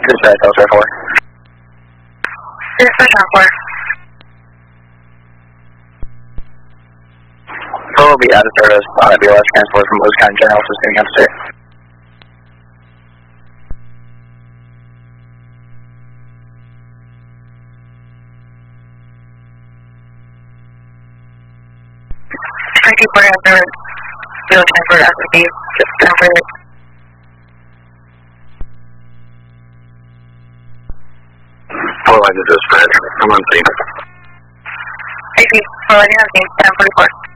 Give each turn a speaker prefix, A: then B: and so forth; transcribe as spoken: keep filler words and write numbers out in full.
A: Dispatch, Delta four.
B: Dispatch on four.
A: four will be out of service on a B L S transport from Lewis County General to City Upstate.
B: twenty-four has the B L S transport as the base, just confirm it.
C: four line to dispatch, I'm on scene.
B: I see, four line on scene, ten forty-four.